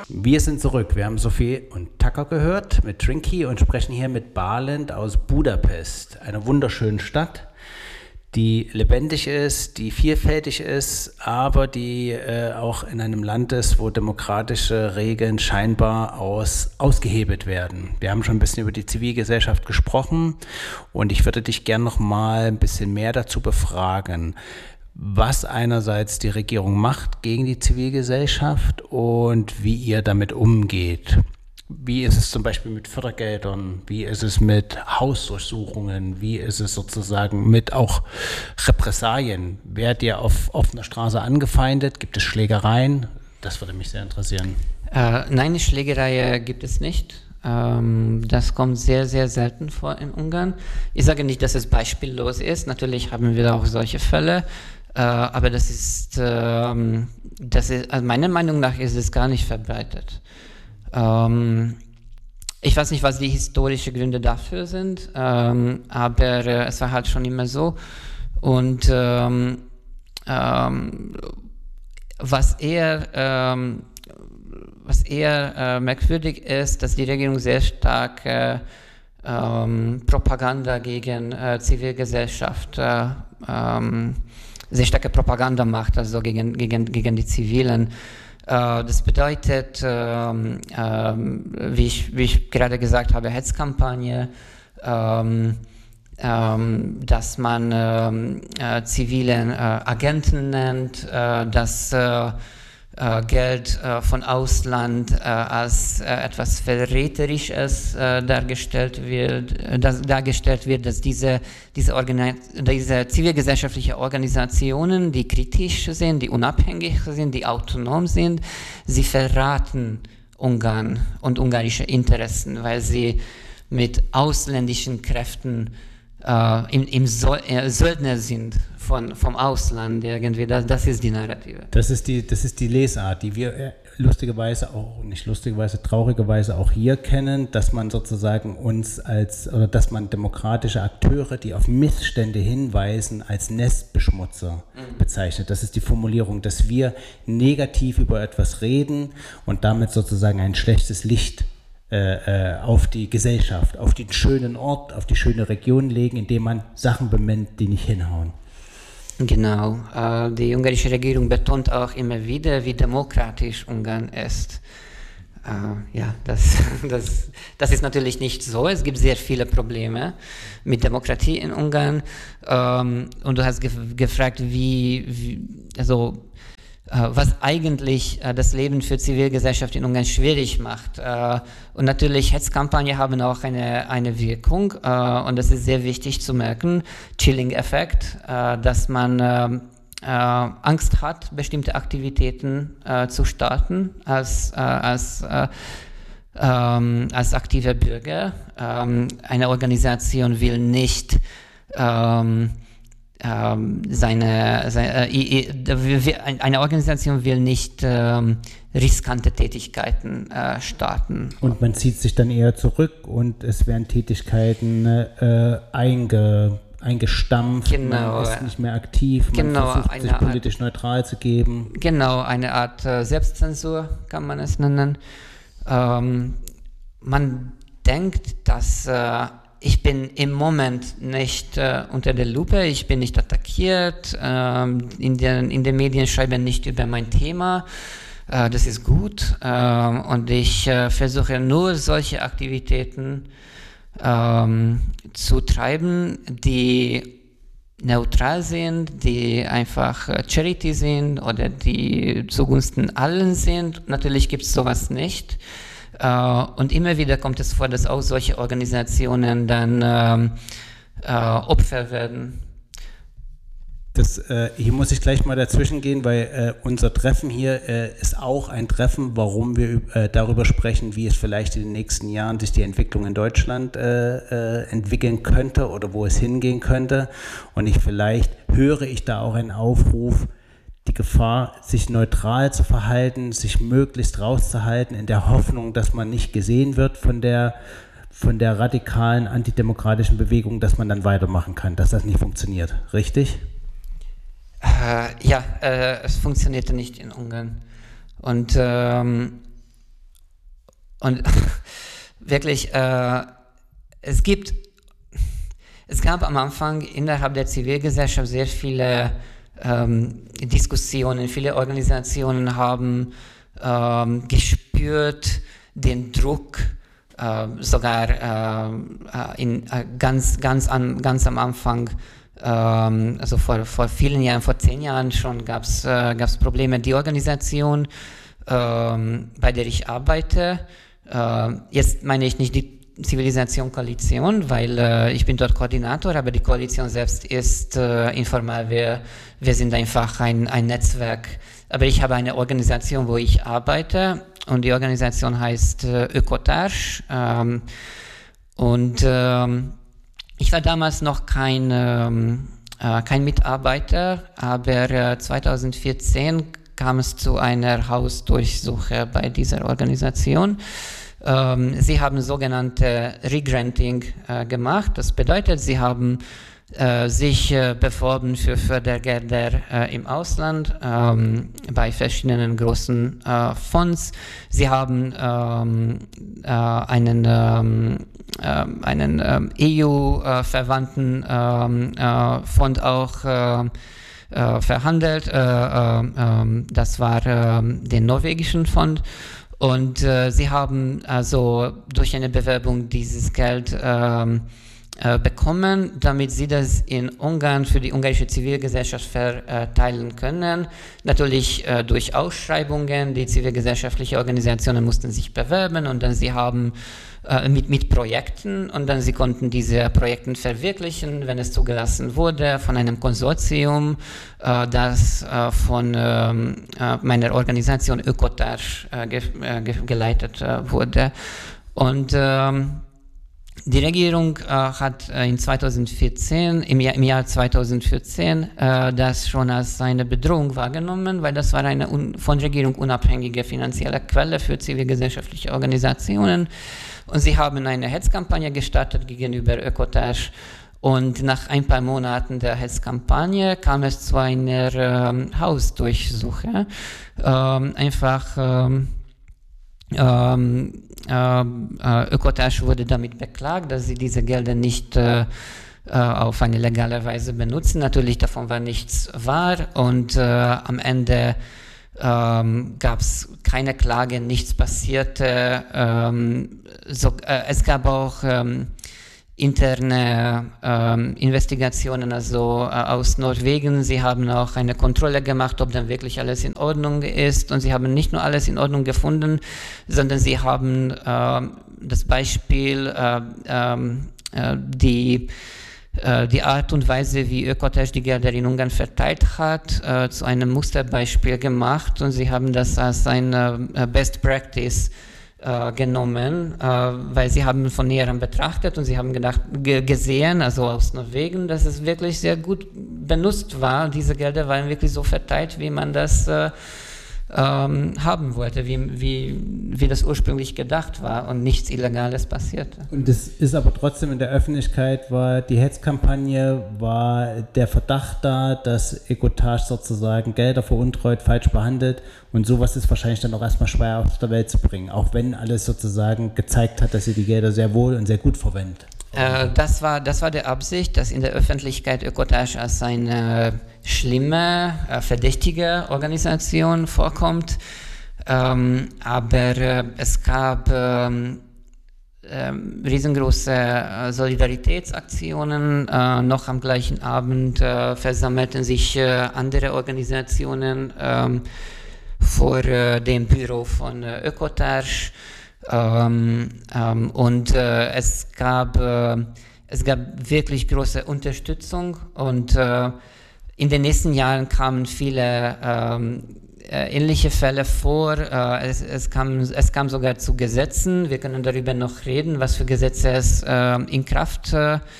Wir sind zurück. Wir haben Sophie und Tucker gehört mit Trinky und sprechen hier mit Balint aus Budapest, einer wunderschönen Stadt, die lebendig ist, die vielfältig ist, aber die auch in einem Land ist, wo demokratische Regeln scheinbar ausgehebelt werden. Wir haben schon ein bisschen über die Zivilgesellschaft gesprochen und ich würde dich gerne noch mal ein bisschen mehr dazu befragen, was einerseits die Regierung macht gegen die Zivilgesellschaft und wie ihr damit umgeht. Wie ist es zum Beispiel mit Fördergeldern? Wie ist es mit Hausdurchsuchungen? Wie ist es sozusagen mit auch Repressalien? Werdet ihr auf offener Straße angefeindet? Gibt es Schlägereien? Das würde mich sehr interessieren. Nein, Schlägerei gibt es nicht. Das kommt sehr, sehr selten vor in Ungarn. Ich sage nicht, dass es beispiellos ist. Natürlich haben wir auch solche Fälle. Aber das ist, also meiner Meinung nach ist es gar nicht verbreitet. Ich weiß nicht, was die historischen Gründe dafür sind, aber es war halt schon immer so. Und was eher merkwürdig ist, dass die Regierung sehr stark Propaganda gegen Zivilgesellschaft sehr starke Propaganda macht, also gegen die Zivilen. Das bedeutet, wie ich gerade gesagt habe, Hetzkampagne, dass man zivilen Agenten nennt, dass Geld von Ausland als etwas Verräterisches dargestellt wird, dass diese zivilgesellschaftlichen Organisationen, die kritisch sind, die unabhängig sind, die autonom sind, sie verraten Ungarn und ungarische Interessen, weil sie mit ausländischen Kräften im Söldner sind vom Ausland irgendwie. Das ist die Narrative. Das ist die Lesart, die wir traurigerweise auch hier kennen, dass man sozusagen dass man demokratische Akteure, die auf Missstände hinweisen, als Nestbeschmutzer bezeichnet. Das ist die Formulierung, dass wir negativ über etwas reden und damit sozusagen ein schlechtes Licht auf die Gesellschaft, auf den schönen Ort, auf die schöne Region legen, indem man Sachen benennt, die nicht hinhauen. Genau. Die ungarische Regierung betont auch immer wieder, wie demokratisch Ungarn ist. Ja, das ist natürlich nicht so. Es gibt sehr viele Probleme mit Demokratie in Ungarn. Und du hast gefragt, was eigentlich das Leben für Zivilgesellschaft in Ungarn schwierig macht. Und natürlich Hetzkampagnen haben auch eine Wirkung und das ist sehr wichtig zu merken, Chilling-Effekt, dass man Angst hat, bestimmte Aktivitäten zu starten als aktiver Bürger. Eine Organisation will nicht eine Organisation will nicht riskante Tätigkeiten starten. Und man zieht sich dann eher zurück und es werden Tätigkeiten eingestampft, genau. Man ist nicht mehr aktiv, man versucht sich politisch neutral zu geben. Genau, eine Art Selbstzensur kann man es nennen. Man denkt, dass ich bin im Moment nicht unter der Lupe, ich bin nicht attackiert, in den Medien schreiben nicht über mein Thema, das ist gut und ich versuche nur solche Aktivitäten zu treiben, die neutral sind, die einfach Charity sind oder die zugunsten allen sind. Natürlich gibt es sowas nicht. Und immer wieder kommt es vor, dass auch solche Organisationen dann Opfer werden. Hier muss ich gleich mal dazwischen gehen, weil unser Treffen hier ist auch ein Treffen, warum wir darüber sprechen, wie es vielleicht in den nächsten Jahren sich die Entwicklung in Deutschland entwickeln könnte oder wo es hingehen könnte. Und vielleicht höre ich da auch einen Aufruf, die Gefahr, sich neutral zu verhalten, sich möglichst rauszuhalten, in der Hoffnung, dass man nicht gesehen wird von der radikalen antidemokratischen Bewegung, dass man dann weitermachen kann, dass das nicht funktioniert. Richtig? Es funktionierte nicht in Ungarn. Und Und wirklich, es gab am Anfang innerhalb der Zivilgesellschaft sehr viele Diskussionen, viele Organisationen haben gespürt den Druck, sogar ganz am Anfang, also vor vielen Jahren, vor 10 Jahren schon gab es Probleme. Die Organisation, bei der ich arbeite, jetzt meine ich nicht die Zivilisation Koalition, weil ich bin dort Koordinator, aber die Koalition selbst ist informell. Wir sind einfach ein Netzwerk. Aber ich habe eine Organisation, wo ich arbeite, und die Organisation heißt Ökotage. Und ich war damals noch kein Mitarbeiter, aber 2014 kam es zu einer Hausdurchsuche bei dieser Organisation. Sie haben sogenannte Regranting gemacht. Das bedeutet, sie haben sich beworben für Fördergelder im Ausland bei verschiedenen großen Fonds. Sie haben einen EU-verwandten Fond auch verhandelt. Das war der norwegischen Fonds. Und sie haben also durch eine Bewerbung dieses Geld bekommen, damit sie das in Ungarn für die ungarische Zivilgesellschaft verteilen können. Natürlich durch Ausschreibungen, die zivilgesellschaftliche Organisationen mussten sich bewerben, und dann sie haben mit Projekten, und dann sie konnten diese Projekte verwirklichen, wenn es zugelassen wurde, von einem Konsortium, das von meiner Organisation Ökotage geleitet wurde. Und die Regierung hat im Jahr 2014 das schon als eine Bedrohung wahrgenommen, weil das war eine von Regierung unabhängige finanzielle Quelle für zivilgesellschaftliche Organisationen. Und sie haben eine Hetzkampagne gestartet gegenüber Ökotage. Und nach ein paar Monaten der Hetzkampagne kam es zu einer Hausdurchsuche. Ökotage wurde damit beklagt, dass sie diese Gelder nicht auf eine legale Weise benutzen. Natürlich davon war nichts wahr, und am Ende gab es keine Klage, nichts passierte. Es gab auch interne Investigationen, also aus Norwegen. Sie haben auch eine Kontrolle gemacht, ob dann wirklich alles in Ordnung ist, und sie haben nicht nur alles in Ordnung gefunden, sondern sie haben das Beispiel, die Art und Weise, wie Ökotage die Gelder in Ungarn verteilt hat, zu einem Musterbeispiel gemacht, und sie haben das als ein Best Practice genommen, weil sie haben von näherem betrachtet, und sie haben gesehen, also aus Norwegen, dass es wirklich sehr gut benutzt war. Diese Gelder waren wirklich so verteilt, wie man das haben wollte, wie das ursprünglich gedacht war, und nichts Illegales passierte. Und es ist aber trotzdem in der Öffentlichkeit, war die Hetzkampagne, war der Verdacht da, dass Ökotage sozusagen Gelder veruntreut, falsch behandelt, und sowas ist wahrscheinlich dann auch erstmal schwer auf der Welt zu bringen, auch wenn alles sozusagen gezeigt hat, dass sie die Gelder sehr wohl und sehr gut verwendet. Das war der Absicht, dass in der Öffentlichkeit Ökotage als eine schlimme, verdächtige Organisation vorkommt. Aber es gab riesengroße Solidaritätsaktionen. Noch am gleichen Abend versammelten sich andere Organisationen vor dem Büro von Ökotage. Und es gab wirklich große Unterstützung, und in den nächsten Jahren kamen viele ähnliche Fälle vor. Es kam sogar zu Gesetzen. Wir können darüber noch reden, was für Gesetze es in Kraft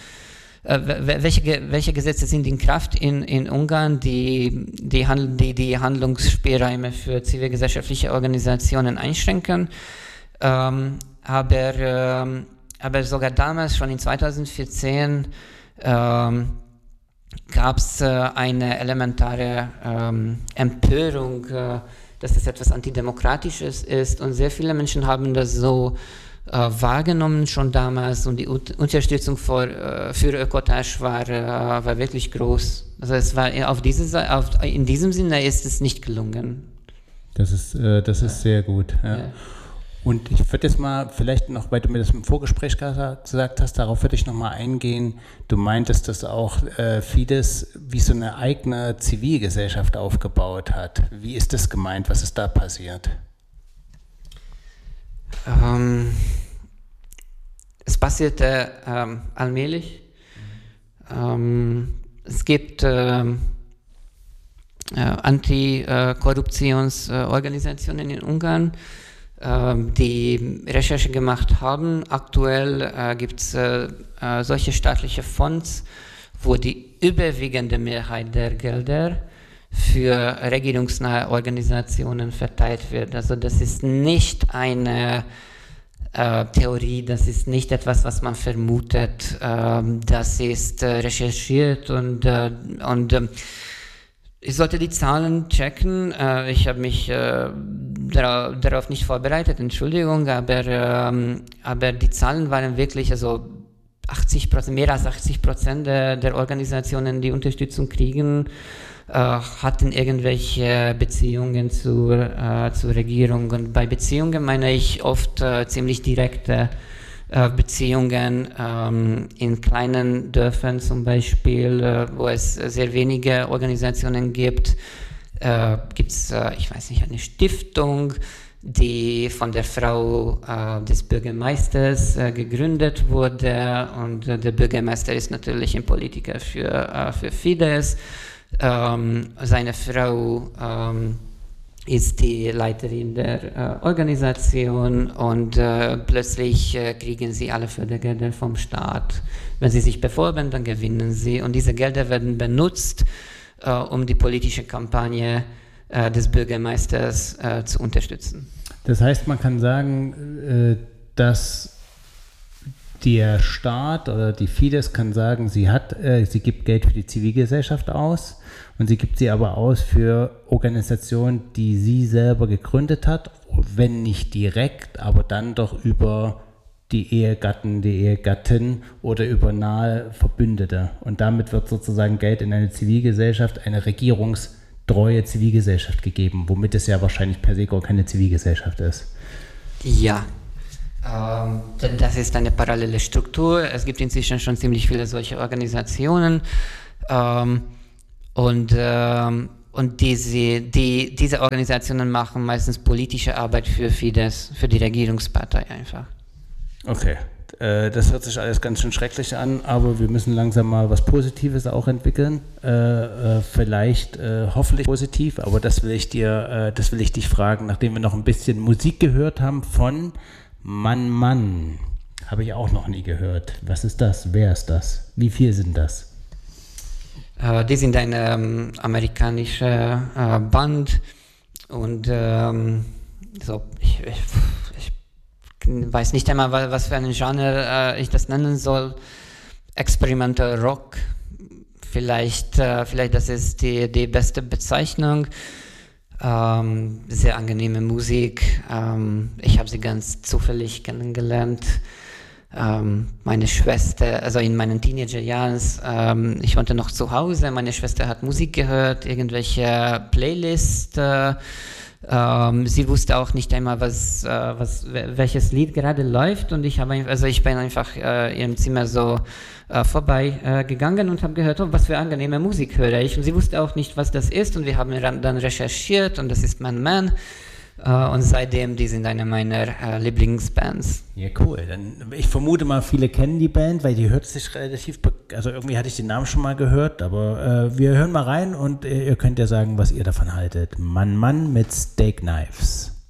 welche Gesetze sind in Kraft in Ungarn, die Handlungsspielräume für zivilgesellschaftliche Organisationen einschränken. Aber sogar damals, schon in 2014, gab es eine elementare Empörung dass es etwas Antidemokratisches ist und sehr viele Menschen haben das so wahrgenommen schon damals und die Unterstützung für Ökotasch war wirklich groß. Also es war in diesem Sinne ist es nicht gelungen. Das ist sehr gut. Ja. Ja. Und ich würde jetzt mal vielleicht noch, weil du mir das im Vorgespräch gesagt hast, darauf würde ich noch mal eingehen. Du meintest, dass auch Fidesz wie so eine eigene Zivilgesellschaft aufgebaut hat. Wie ist das gemeint? Was ist da passiert? Es passierte allmählich. Es gibt Antikorruptionsorganisationen in Ungarn, die Recherche gemacht haben. Aktuell gibt es solche staatliche Fonds, wo die überwiegende Mehrheit der Gelder für regierungsnahe Organisationen verteilt wird. Also das ist nicht eine Theorie, das ist nicht etwas, was man vermutet, das ist recherchiert und ich sollte die Zahlen checken. Ich habe mich darauf nicht vorbereitet, Entschuldigung, aber die Zahlen waren wirklich, also 80%, mehr als 80% der Organisationen, die Unterstützung kriegen, hatten irgendwelche Beziehungen zur Regierung. Und bei Beziehungen meine ich oft ziemlich direkte Beziehungen in kleinen Dörfern zum Beispiel, wo es sehr wenige Organisationen gibt, gibt es, ich weiß nicht, eine Stiftung, die von der Frau des Bürgermeisters gegründet wurde und der Bürgermeister ist natürlich ein Politiker für Fidesz. Seine Frau ist die Leiterin der Organisation und plötzlich kriegen sie alle Fördergelder vom Staat. Wenn sie sich bewerben, dann gewinnen sie und diese Gelder werden benutzt, um die politische Kampagne des Bürgermeisters zu unterstützen. Das heißt, man kann sagen, dass der Staat oder die Fidesz kann sagen, sie gibt Geld für die Zivilgesellschaft aus und sie gibt sie aber aus für Organisationen, die sie selber gegründet hat, wenn nicht direkt, aber dann doch über die Ehegatten, die Ehegattin oder über nahe Verbündete. Und damit wird sozusagen Geld in eine Zivilgesellschaft, eine regierungstreue Zivilgesellschaft gegeben, womit es ja wahrscheinlich per se gar keine Zivilgesellschaft ist. Ja. Das ist eine parallele Struktur. Es gibt inzwischen schon ziemlich viele solche Organisationen und diese Organisationen machen meistens politische Arbeit für Fidesz, für die Regierungspartei einfach. Okay, das hört sich alles ganz schön schrecklich an, aber wir müssen langsam mal was Positives auch entwickeln. Vielleicht hoffentlich positiv, aber das will ich dich fragen, nachdem wir noch ein bisschen Musik gehört haben von Mann, Mann, habe ich auch noch nie gehört. Was ist das? Wer ist das? Wie viel sind das? Die sind eine amerikanische Band und ich weiß nicht einmal, was für ein Genre ich das nennen soll. Experimental Rock, vielleicht das ist die beste Bezeichnung. Sehr angenehme Musik. Ich habe sie ganz zufällig kennengelernt. Meine Schwester, also in meinen Teenagerjahren, ich wohnte noch zu Hause, meine Schwester hat Musik gehört, irgendwelche Playlists. Sie wusste auch nicht einmal, welches Lied gerade läuft und ich bin einfach ihrem Zimmer so vorbei gegangen und habe gehört, was für angenehme Musik höre ich. Und sie wusste auch nicht, was das ist und wir haben dann recherchiert und das ist Man Man. Und seitdem, die sind eine meiner Lieblingsbands. Ja, cool. Ich vermute mal, viele kennen die Band, weil die hört sich relativ, also irgendwie hatte ich den Namen schon mal gehört, aber wir hören mal rein und ihr könnt ja sagen, was ihr davon haltet. Man Man mit Steak Knives.